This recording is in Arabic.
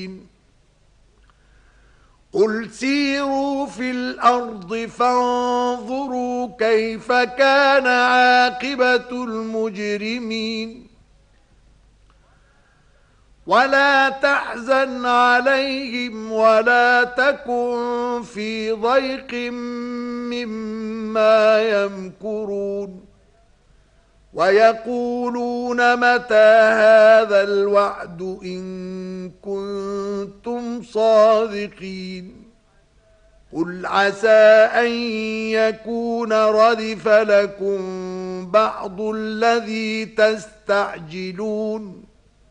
قل سيروا في الأرض فانظروا كيف كان عاقبة المجرمين ولا تحزن عليهم ولا تكن في ضيق مما يمكرون ويقولون متى هذا الوعد إن كنتم صادقين قل عسى أن يكون ردف لكم بعض الذي تستعجلون